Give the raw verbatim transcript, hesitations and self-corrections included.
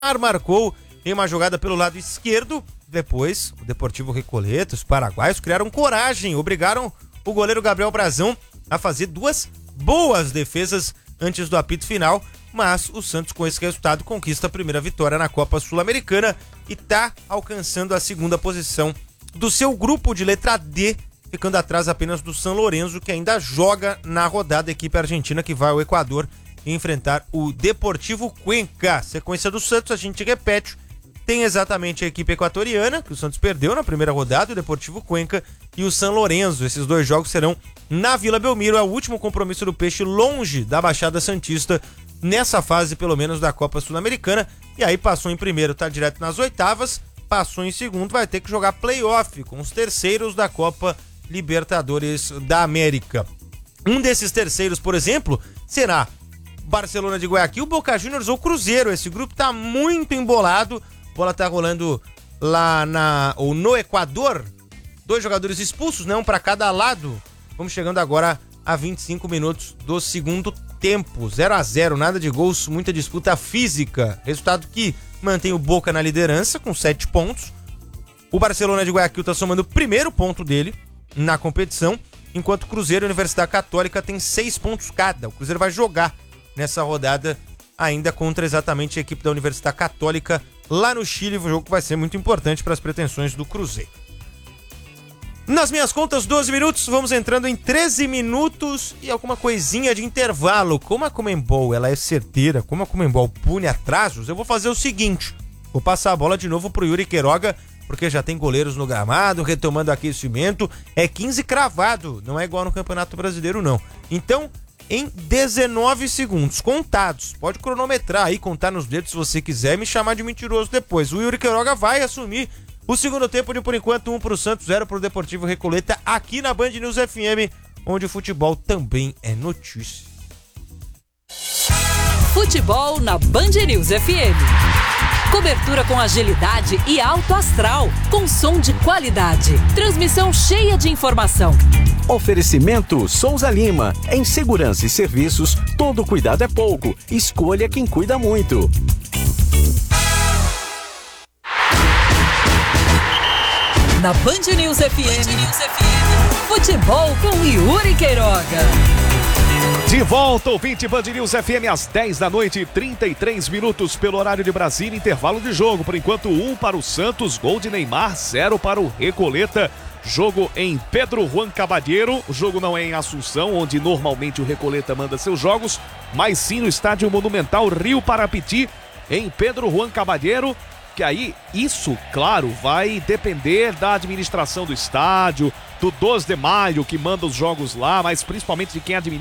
marcou em uma jogada pelo lado esquerdo. Depois, o Deportivo Recoleta, os paraguaios, criaram coragem, obrigaram o goleiro Gabriel Brazão a fazer duas boas defesas antes do apito final, mas o Santos, com esse resultado, conquista a primeira vitória na Copa Sul-Americana e está alcançando a segunda posição do seu grupo de letra D, ficando atrás apenas do São Lourenço, que ainda joga na rodada, a equipe argentina que vai ao Equador enfrentar o Deportivo Cuenca. Sequência do Santos, a gente repete, tem exatamente a equipe equatoriana, que o Santos perdeu na primeira rodada, o Deportivo Cuenca e o São Lourenço. Esses dois jogos serão na Vila Belmiro, é o último compromisso do Peixe longe da Baixada Santista, nessa fase pelo menos da Copa Sul-Americana, e aí passou em primeiro, tá direto nas oitavas, passou em segundo, vai ter que jogar play-off com os terceiros da Copa Libertadores da América. Um desses terceiros, por exemplo, será Barcelona de Guayaquil, Boca Juniors ou Cruzeiro. Esse grupo tá muito embolado, a bola tá rolando lá na, ou no Equador, dois jogadores expulsos, né, um para cada lado. Vamos chegando agora a vinte e cinco minutos do segundo tempo, zero a zero, nada de gols, muita disputa física, resultado que mantém o Boca na liderança com sete pontos. O Barcelona de Guayaquil tá somando o primeiro ponto dele na competição, enquanto o Cruzeiro e a Universidade Católica tem seis pontos cada. O Cruzeiro vai jogar nessa rodada ainda contra exatamente a equipe da Universidade Católica lá no Chile, um jogo que vai ser muito importante para as pretensões do Cruzeiro. Nas minhas contas, doze minutos, vamos entrando em treze minutos e alguma coisinha de intervalo. Como a Conmebol ela é certeira, como a Conmebol pune atrasos, eu vou fazer o seguinte, vou passar a bola de novo pro Yuri Queiroga, porque já tem goleiros no gramado, retomando aquecimento, é quinze cravado, não é igual no Campeonato Brasileiro não. Então, em dezenove segundos, contados, pode cronometrar aí, contar nos dedos se você quiser e me chamar de mentiroso depois. O Yuri Queiroga vai assumir o segundo tempo de, por enquanto, um pro Santos, zero pro Deportivo Recoleta, aqui na Band News F M, onde o futebol também é notícia. Futebol na Band News F M. Cobertura com agilidade e alto astral, com som de qualidade. Transmissão cheia de informação. Oferecimento Souza Lima. Em segurança e serviços, todo cuidado é pouco. Escolha quem cuida muito. Na Band News F M, Band News F M. Futebol com Yuri Queiroga. De volta, ouvinte Band News F M, às dez da noite, trinta e três minutos pelo horário de Brasília, intervalo de jogo. Por enquanto, um para o Santos, gol de Neymar, zero para o Recoleta. Jogo em Pedro Juan Cabadeiro. O jogo não é em Assunção, onde normalmente o Recoleta manda seus jogos, mas sim no estádio Monumental Rio Parapiti, em Pedro Juan Cabadeiro. Que aí, isso, claro, vai depender da administração do estádio, do doze de maio, que manda os jogos lá, mas principalmente de quem administra